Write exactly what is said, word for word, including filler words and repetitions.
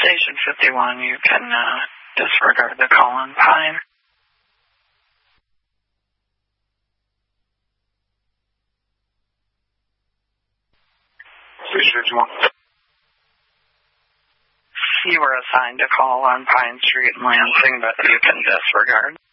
Station fifty-one, you can uh, disregard the call on Pine. Station fifty-one. You were assigned a call on Pine Street in Lansing, but you can disregard.